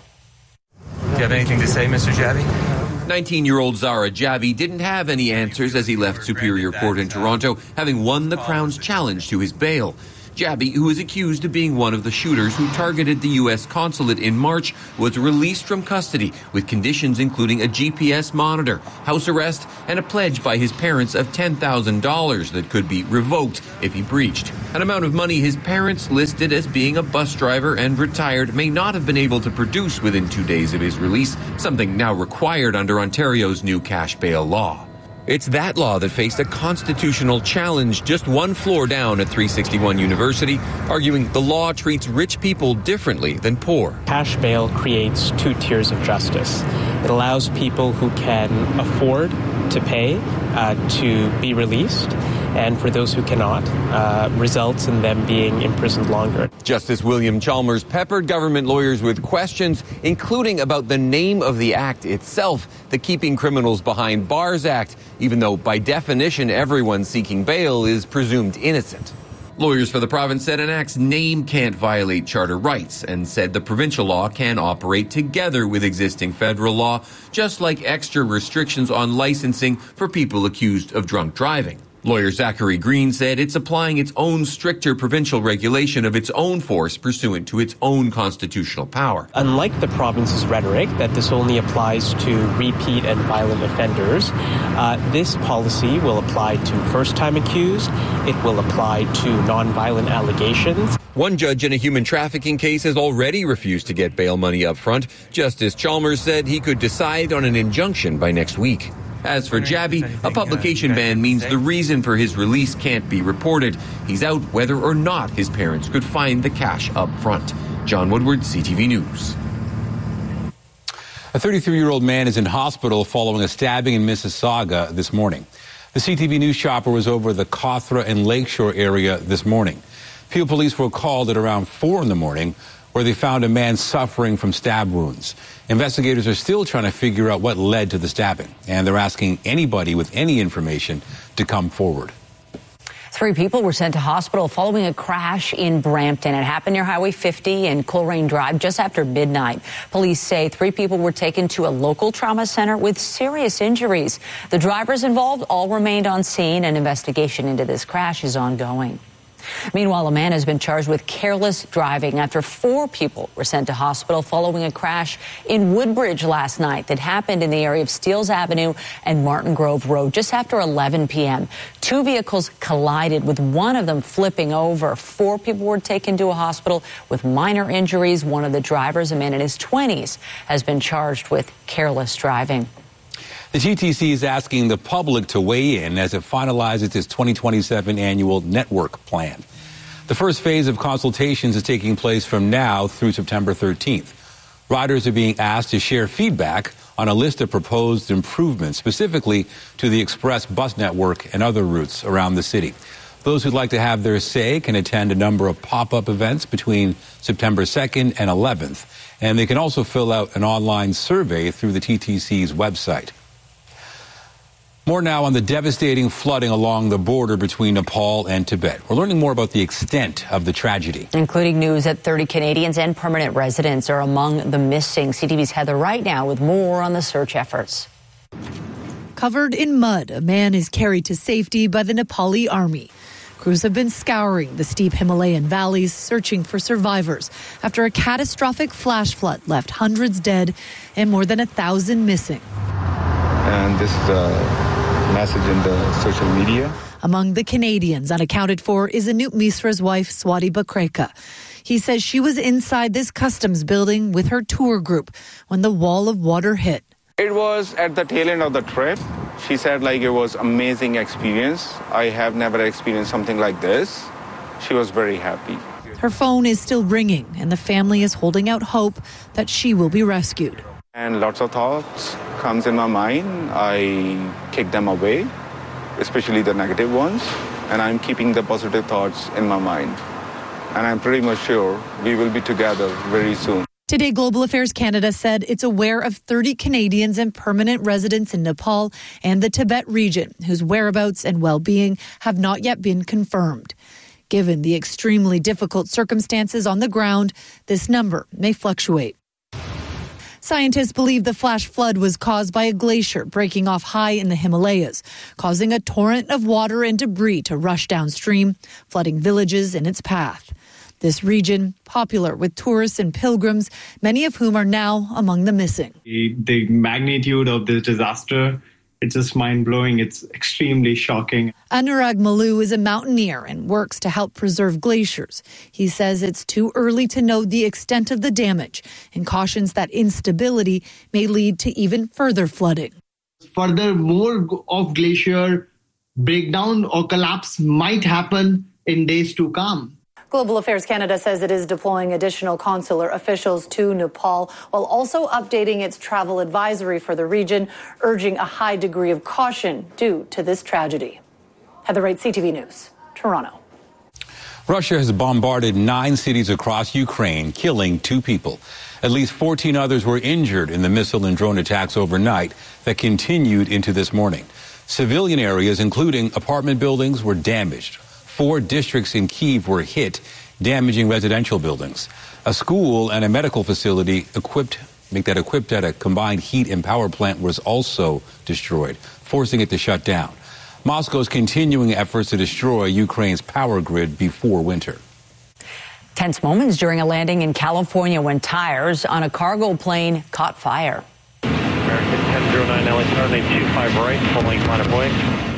Do you have anything to say, Mister Javi? nineteen-year-old Zara Javi didn't have any answers as he left Superior Court in Toronto, having won the Crown's challenge to his bail. Javi, who is accused of being one of the shooters who targeted the U S consulate in March, was released from custody with conditions including a G P S monitor, house arrest, and a pledge by his parents of ten thousand dollars that could be revoked if he breached. An amount of money his parents, listed as being a bus driver and retired, may not have been able to produce within two days of his release, something now required under Ontario's new cash bail law. It's that law that faced a constitutional challenge just one floor down at three sixty-one University, arguing the law treats rich people differently than poor. Cash bail creates two tiers of justice. It allows people who can afford to pay uh, to be released, and for those who cannot, uh, results in them being imprisoned longer. Justice William Chalmers peppered government lawyers with questions, including about the name of the act itself, the Keeping Criminals Behind Bars Act, even though by definition everyone seeking bail is presumed innocent. Lawyers for the province said an act's name can't violate charter rights and said the provincial law can operate together with existing federal law, just like extra restrictions on licensing for people accused of drunk driving. Lawyer Zachary Green said it's applying its own stricter provincial regulation of its own force pursuant to its own constitutional power. Unlike the province's rhetoric that this only applies to repeat and violent offenders, uh, this policy will apply to first-time accused. It will apply to nonviolent allegations. One judge in a human trafficking case has already refused to get bail money up front. Justice Chalmers said he could decide on an injunction by next week. As for Javi, a publication ban means the reason for his release can't be reported. He's out whether or not his parents could find the cash up front. John Woodward, C T V News. A thirty-three-year-old man is in hospital following a stabbing in Mississauga this morning. The C T V News chopper was over the Cawthra and Lakeshore area this morning. Peel police were called at around four in the morning, where they found a man suffering from stab wounds. Investigators are still trying to figure out what led to the stabbing, and they're asking anybody with any information to come forward. Three people were sent to hospital following a crash in Brampton. It happened near Highway fifty and Coleraine Drive just after midnight. Police say three people were taken to a local trauma center with serious injuries. The drivers involved all remained on scene. An investigation into this crash is ongoing. Meanwhile, a man has been charged with careless driving after four people were sent to hospital following a crash in Woodbridge last night that happened in the area of Steeles Avenue and Martin Grove Road just after eleven p.m. Two vehicles collided, with one of them flipping over. Four people were taken to a hospital with minor injuries. One of the drivers, a man in his twenties, has been charged with careless driving. The T T C is asking the public to weigh in as it finalizes its twenty twenty-seven annual network plan. The first phase of consultations is taking place from now through September thirteenth. Riders are being asked to share feedback on a list of proposed improvements, specifically to the express bus network and other routes around the city. Those who'd like to have their say can attend a number of pop-up events between September second and eleventh, and they can also fill out an online survey through the T T C's website. More now on the devastating flooding along the border between Nepal and Tibet. We're learning more about the extent of the tragedy, including news that thirty Canadians and permanent residents are among the missing. C T V's Heather Wright now with more on the search efforts. Covered in mud, a man is carried to safety by the Nepali army. Crews have been scouring the steep Himalayan valleys, searching for survivors after a catastrophic flash flood left hundreds dead and more than a thousand missing. And this is a message in the social media. Among the Canadians unaccounted for is Anoop Misra's wife, Swati Bakreka. He says she was inside this customs building with her tour group when the wall of water hit. It was at the tail end of the trip. She said like it was amazing experience. I have never experienced something like this. She was very happy. Her phone is still ringing and the family is holding out hope that she will be rescued. And lots of thoughts comes in my mind. I kick them away especially the negative ones, and I'm keeping the positive thoughts in my mind. And I'm pretty much sure we will be together very soon. Today, Global Affairs Canada said it's aware of thirty Canadians and permanent residents in Nepal and the Tibet region whose whereabouts and well-being have not yet been confirmed. Given the extremely difficult circumstances on the ground, this number may fluctuate. Scientists believe the flash flood was caused by a glacier breaking off high in the Himalayas, causing a torrent of water and debris to rush downstream, flooding villages in its path. This region, popular with tourists and pilgrims, many of whom are now among the missing. The, the magnitude of this disaster, it's just mind-blowing. It's extremely shocking. Anurag Malu is a mountaineer and works to help preserve glaciers. He says it's too early to know the extent of the damage and cautions that instability may lead to even further flooding. Further, more of glacier breakdown or collapse might happen in days to come. Global Affairs Canada says it is deploying additional consular officials to Nepal while also updating its travel advisory for the region, urging a high degree of caution due to this tragedy. Heather Wright, C T V News, Toronto. Russia has bombarded nine cities across Ukraine, killing two people. At least fourteen others were injured in the missile and drone attacks overnight that continued into this morning. Civilian areas, including apartment buildings, were damaged. Four districts in Kyiv were hit, damaging residential buildings. A school and a medical facility equipped, make that equipped at a combined heat and power plant was also destroyed, forcing it to shut down. Moscow's continuing efforts to destroy Ukraine's power grid before winter. Tense moments during a landing in California when tires on a cargo plane caught fire. American ten oh nine L A Starlink two five right, full length line of way.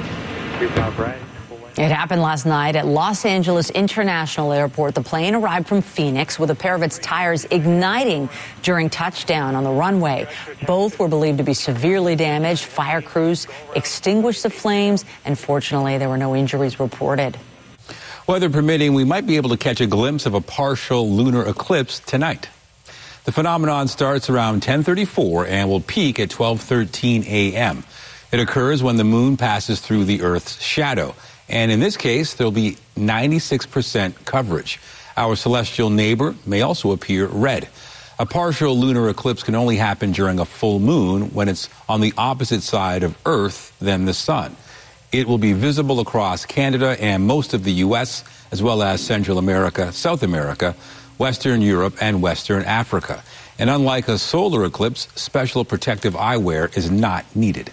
two five right. It happened last night at Los Angeles International Airport. The plane arrived from Phoenix with a pair of its tires igniting during touchdown on the runway. Both were believed to be severely damaged. Fire crews extinguished the flames, and fortunately, there were no injuries reported. Weather permitting, we might be able to catch a glimpse of a partial lunar eclipse tonight. The phenomenon starts around ten thirty-four and will peak at twelve thirteen a.m. It occurs when the moon passes through the Earth's shadow. And in this case, there'll be ninety-six percent coverage. Our celestial neighbor may also appear red. A partial lunar eclipse can only happen during a full moon when it's on the opposite side of Earth than the sun. It will be visible across Canada and most of the U S, as well as Central America, South America, Western Europe, and Western Africa. And unlike a solar eclipse, special protective eyewear is not needed.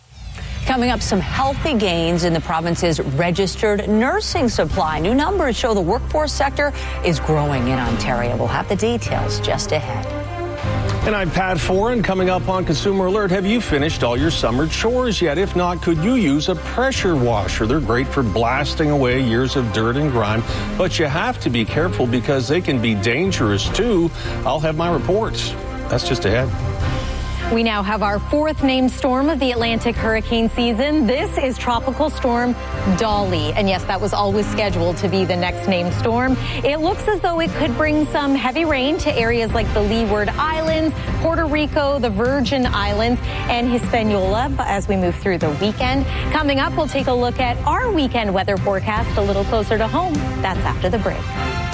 Coming up, some healthy gains in the province's registered nursing supply. New numbers show the workforce sector is growing in Ontario. We'll have the details just ahead. And I'm Pat Foran. Coming up on Consumer Alert, have you finished all your summer chores yet? If not, could you use a pressure washer? They're great for blasting away years of dirt and grime, but you have to be careful because they can be dangerous too. I'll have my reports. That's just ahead. We now have our fourth named storm of the Atlantic hurricane season. This is Tropical Storm Dolly. And yes, that was always scheduled to be the next named storm. It looks as though it could bring some heavy rain to areas like the Leeward Islands, Puerto Rico, the Virgin Islands, and Hispaniola as we move through the weekend. Coming up, we'll take a look at our weekend weather forecast a little closer to home. That's after the break.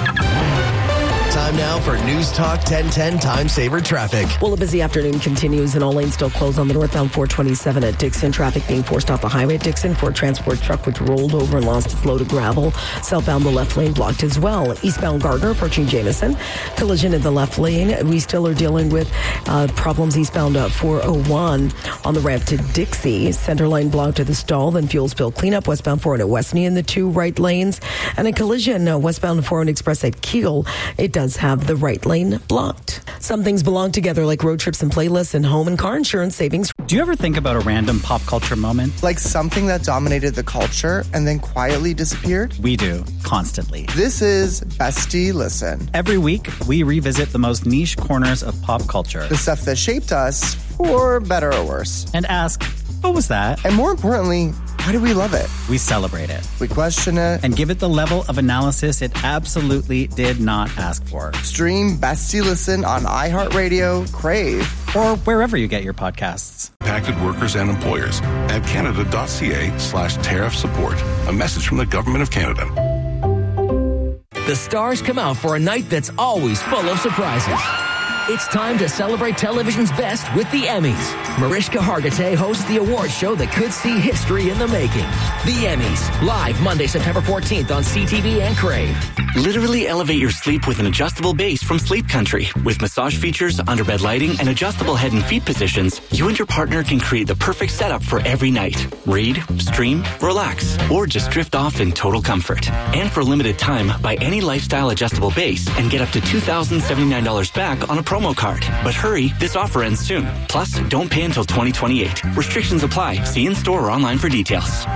Time now for News Talk ten ten Time Saver Traffic. Well, a busy afternoon continues and all lanes still closed on the northbound four twenty-seven at Dixon. Traffic being forced off the highway at Dixon for a transport truck which rolled over and lost its load of gravel. Southbound, the left lane blocked as well. Eastbound Gardner approaching Jameson. Collision in the left lane. We still are dealing with uh, problems eastbound uh, four oh one on the ramp to Dixie. Center lane blocked to the stall. Then fuel spill cleanup. Westbound four oh at Westney in the two right lanes. And a collision uh, westbound four oh Express at Keel. It does have the right lane blocked. Some things belong together like road trips and playlists and home and car insurance savings. Do you ever think about a random pop culture moment? Like something that dominated the culture and then quietly disappeared? We do, constantly. This is Bestie Listen. Every week, we revisit the most niche corners of pop culture. The stuff that shaped us, for better or worse. And ask, what was that? And more importantly, why do we love it? We celebrate it. We question it. And give it the level of analysis it absolutely did not ask for. Stream Bestie Listen on iHeartRadio, Crave, or wherever you get your podcasts. impacted workers and employers at canada.ca slash tariff support. A message from the Government of Canada. The stars come out for a night that's always full of surprises. It's time to celebrate television's best with the Emmys. Mariska Hargitay hosts the award show that could see history in the making. The Emmys, live Monday, September fourteenth on C T V and Crave. Literally elevate your sleep with an adjustable base from Sleep Country. With massage features, underbed lighting, and adjustable head and feet positions, you and your partner can create the perfect setup for every night. Read, stream, relax, or just drift off in total comfort. And for a limited time, buy any lifestyle adjustable base and get up to two thousand seventy-nine dollars back on a promo card. But hurry, this offer ends soon. Plus, don't pay until twenty twenty-eight. Restrictions apply. See in store or online for details.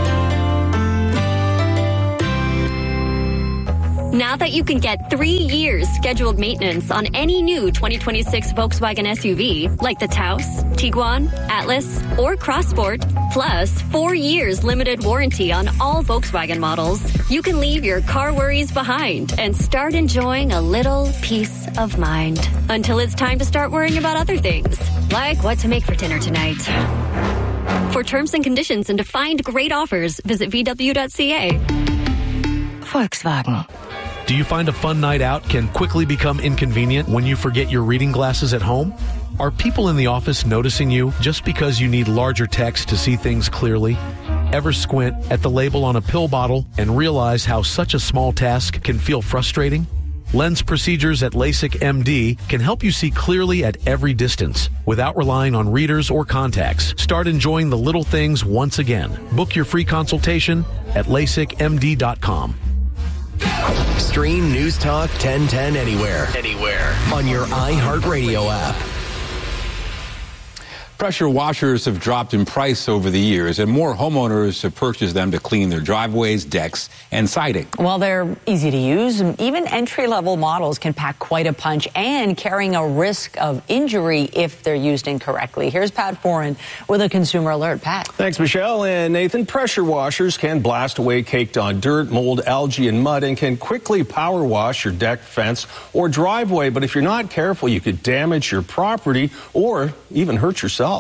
Now that you can get three years scheduled maintenance on any new twenty twenty-six Volkswagen S U V, like the Taos, Tiguan, Atlas, or Crossport, plus four years limited warranty on all Volkswagen models, you can leave your car worries behind and start enjoying a little peace of mind. Until it's time to start worrying about other things, like what to make for dinner tonight. For terms and conditions and to find great offers, visit V W dot C A. Volkswagen. Do you find a fun night out can quickly become inconvenient when you forget your reading glasses at home? Are people in the office noticing you just because you need larger text to see things clearly? Ever squint at the label on a pill bottle and realize how such a small task can feel frustrating? Lens procedures at LASIK M D can help you see clearly at every distance without relying on readers or contacts. Start enjoying the little things once again. Book your free consultation at lasik m d dot com. Stream News Talk ten ten anywhere. Anywhere. On your iHeartRadio app. Pressure washers have dropped in price over the years, and more homeowners have purchased them to clean their driveways, decks, and siding. Well, they're easy to use. Even entry-level models can pack quite a punch and carrying a risk of injury if they're used incorrectly. Here's Pat Foran with a consumer alert. Pat. Thanks, Michelle. And Nathan, pressure washers can blast away caked on dirt, mold, algae, and mud and can quickly power wash your deck, fence, or driveway. But if you're not careful, you could damage your property or even hurt yourself.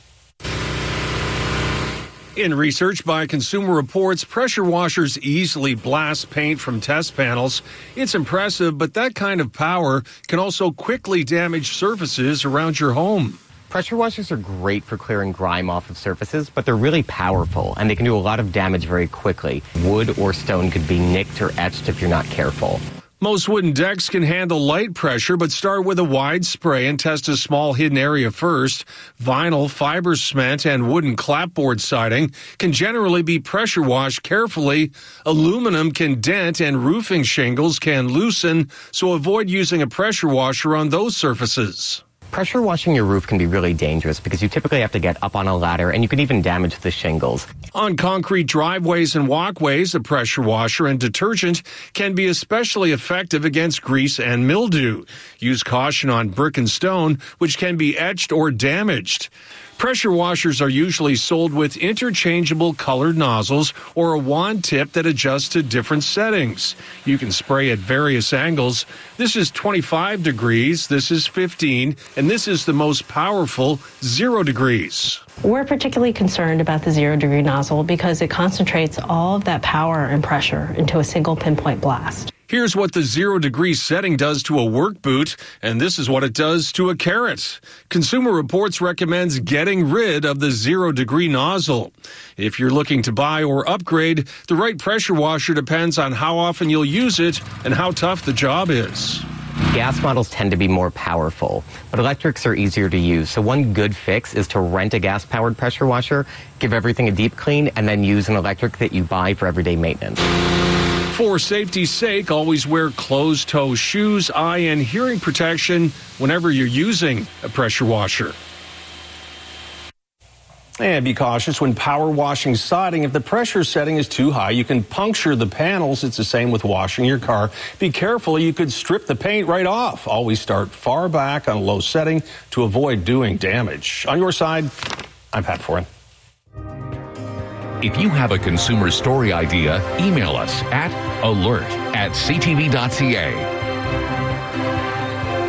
In research by Consumer Reports, pressure washers easily blast paint from test panels. It's impressive, but that kind of power can also quickly damage surfaces around your home. Pressure washers are great for clearing grime off of surfaces, but they're really powerful, and they can do a lot of damage very quickly. Wood or stone could be nicked or etched if you're not careful. Most wooden decks can handle light pressure, but start with a wide spray and test a small hidden area first. Vinyl, fiber cement, and wooden clapboard siding can generally be pressure washed carefully. Aluminum can dent and roofing shingles can loosen, so avoid using a pressure washer on those surfaces. Pressure washing your roof can be really dangerous because you typically have to get up on a ladder and you can even damage the shingles. On concrete driveways and walkways, a pressure washer and detergent can be especially effective against grease and mildew. Use caution on brick and stone, which can be etched or damaged. Pressure washers are usually sold with interchangeable colored nozzles or a wand tip that adjusts to different settings. You can spray at various angles. This is twenty-five degrees, this is fifteen, and this is the most powerful, zero degrees. We're particularly concerned about the zero degree nozzle because it concentrates all of that power and pressure into a single pinpoint blast. Here's what the zero degree setting does to a work boot, and this is what it does to a carrot. Consumer Reports recommends getting rid of the zero degree nozzle. If you're looking to buy or upgrade, the right pressure washer depends on how often you'll use it and how tough the job is. Gas models tend to be more powerful, but electrics are easier to use. So one good fix is to rent a gas-powered pressure washer, give everything a deep clean, and then use an electric that you buy for everyday maintenance. For safety's sake, always wear closed-toe shoes, eye and hearing protection whenever you're using a pressure washer. And be cautious when power washing siding. If the pressure setting is too high, you can puncture the panels. It's the same with washing your car. Be careful, you could strip the paint right off. Always start far back on a low setting to avoid doing damage. On your side, I'm Pat Foran. If you have a consumer story idea, email us at alert at c t v dot c a.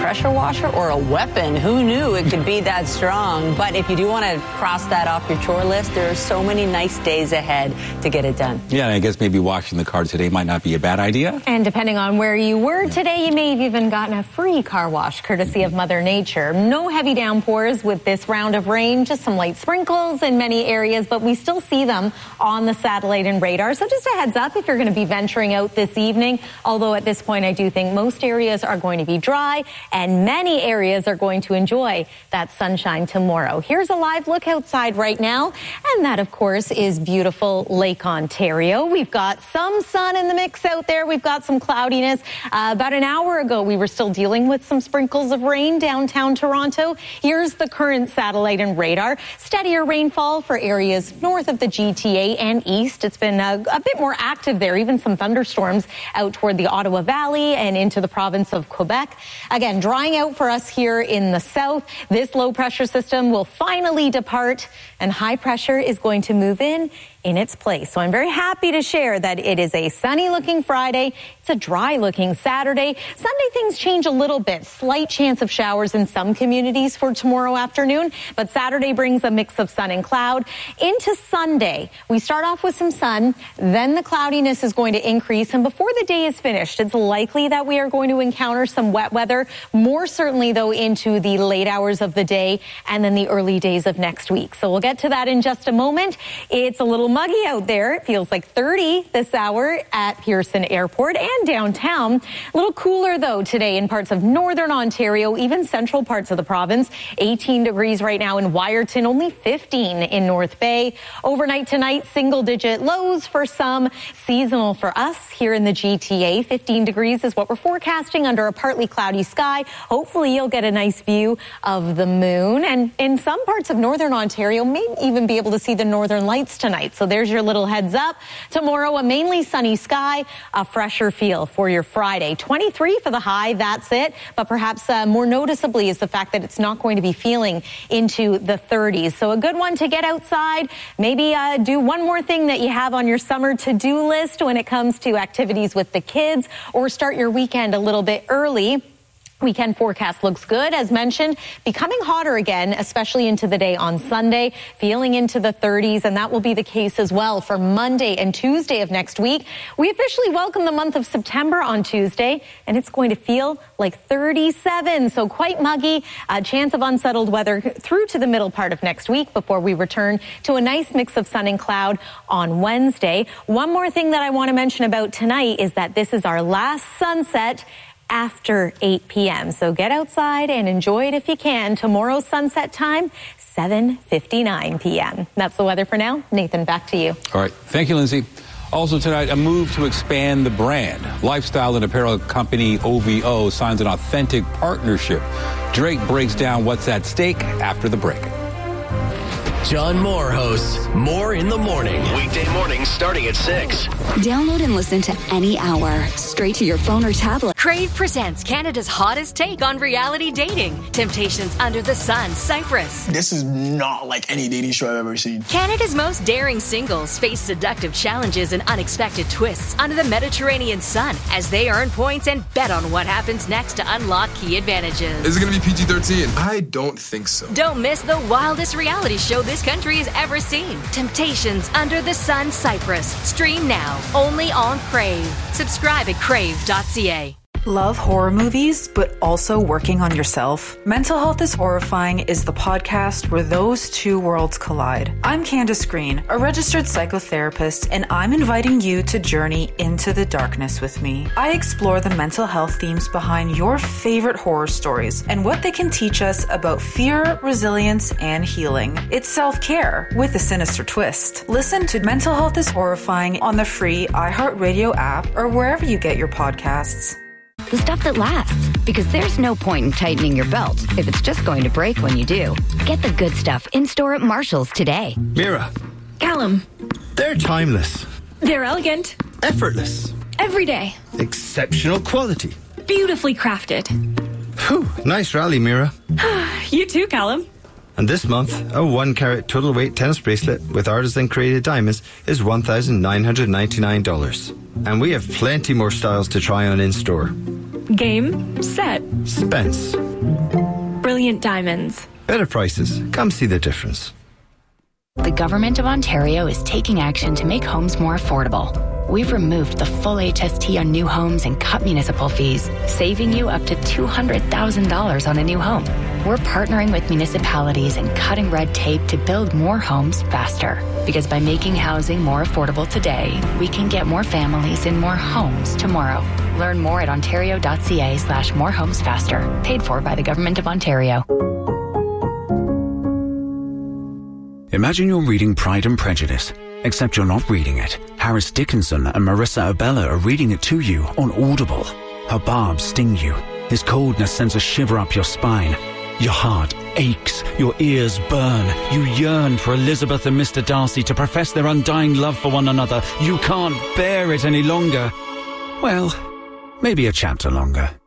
pressure washer or a weapon. Who knew it could be that strong? But if you do want to cross that off your chore list, there are so many nice days ahead to get it done. Yeah, and I guess maybe washing the car today might not be a bad idea. And depending on where you were today, you may have even gotten a free car wash courtesy of Mother Nature. No heavy downpours with this round of rain, just some light sprinkles in many areas, but we still see them on the satellite and radar. So just a heads up if you're going to be venturing out this evening, although at this point I do think most areas are going to be dry and many areas are going to enjoy that sunshine tomorrow. Here's a live look outside right now, and that of course is beautiful Lake Ontario. We've got some sun in the mix out there. We've got some cloudiness. Uh, about an hour ago we were still dealing with some sprinkles of rain downtown Toronto. Here's the current satellite and radar. Steadier rainfall for areas north of the G T A and east. It's been a, a bit more active there, even some thunderstorms out toward the Ottawa Valley and into the province of Quebec. Again, drying out for us here in the south. This low pressure system will finally depart and high pressure is going to move in in its place. So I'm very happy to share that it is a sunny looking Friday. It's a dry looking Saturday. Sunday things change a little bit. Slight chance of showers in some communities for tomorrow afternoon, but Saturday brings a mix of sun and cloud. Into Sunday, we start off with some sun, then the cloudiness is going to increase, and before the day is finished, it's likely that we are going to encounter some wet weather, more certainly though into the late hours of the day and then the early days of next week. So we'll get to that in just a moment. It's a little muggy out there. It feels like thirty this hour at Pearson Airport and downtown. A little cooler though today in parts of northern Ontario, even central parts of the province. eighteen degrees right now in Wyerton, only fifteen in North Bay. Overnight tonight, single digit lows for some, seasonal for us here in the G T A. fifteen degrees is what we're forecasting under a partly cloudy sky. Hopefully you'll get a nice view of the moon, and in some parts of northern Ontario may even be able to see the northern lights tonight. So there's your little heads up. Tomorrow, a mainly sunny sky, a fresher feel for your Friday. twenty-three for the high, that's it. But perhaps uh, more noticeably is the fact that it's not going to be feeling into the thirties. So a good one to get outside. Maybe uh, do one more thing that you have on your summer to-do list when it comes to activities with the kids, or start your weekend a little bit early. Weekend forecast looks good, as mentioned, becoming hotter again, especially into the day on Sunday, feeling into the thirties, and that will be the case as well for Monday and Tuesday of next week. We officially welcome the month of September on Tuesday, and it's going to feel like thirty-seven, so quite muggy, a chance of unsettled weather through to the middle part of next week before we return to a nice mix of sun and cloud on Wednesday. One more thing that I want to mention about tonight is that this is our last sunset after eight p.m. So get outside and enjoy it if you can. Tomorrow's sunset time, seven fifty-nine p.m. That's the weather for now. Nathan, back to you. All right. Thank you, Lindsay. Also tonight, a move to expand the brand. Lifestyle and apparel company O V O signs an authentic partnership. Drake breaks down what's at stake after the break. John Moore hosts More in the Morning. Weekday mornings starting at six. Download and listen to any hour, straight to your phone or tablet. Crave presents Canada's hottest take on reality dating. Temptations Under the Sun, Cyprus. This is not like any dating show I've ever seen. Canada's most daring singles face seductive challenges and unexpected twists under the Mediterranean sun as they earn points and bet on what happens next to unlock key advantages. Is it going to be P G thirteen? I don't think so. Don't miss the wildest reality show this country has ever seen. Temptations Under the Sun, Cyprus. Stream now, only on Crave. Subscribe at crave dot c a. Love horror movies, but also working on yourself? Mental Health is Horrifying is the podcast where those two worlds collide. I'm Candace Green, a registered psychotherapist, and I'm inviting you to journey into the darkness with me. I explore the mental health themes behind your favorite horror stories and what they can teach us about fear, resilience, and healing. It's self-care with a sinister twist. Listen to Mental Health is Horrifying on the free iHeartRadio app or wherever you get your podcasts. The stuff that lasts, because there's no point in tightening your belt if it's just going to break when you do. Get the good stuff in-store at Marshall's today. Mira. Callum. They're timeless. They're elegant. Effortless. Everyday. Exceptional quality. Beautifully crafted. Whew, nice rally, Mira. You too, Callum. And this month, a one carat total weight tennis bracelet with artisan created diamonds is one thousand nine hundred ninety-nine dollars. And we have plenty more styles to try on in store. Game, set. Spence. Brilliant Diamonds. Better prices. Come see the difference. The Government of Ontario is taking action to make homes more affordable. We've removed the full H S T on new homes and cut municipal fees, saving you up to two hundred thousand dollars on a new home. We're partnering with municipalities and cutting red tape to build more homes faster. Because by making housing more affordable today, we can get more families in more homes tomorrow. Learn more at ontario.ca slash more homes faster. Paid for by the Government of Ontario. Imagine you're reading Pride and Prejudice, except you're not reading it. Harris Dickinson and Marissa Abella are reading it to you on Audible. Her barbs sting you. His coldness sends a shiver up your spine. Your heart aches. Your ears burn. You yearn for Elizabeth and Mister Darcy to profess their undying love for one another. You can't bear it any longer. Well, maybe a chapter longer.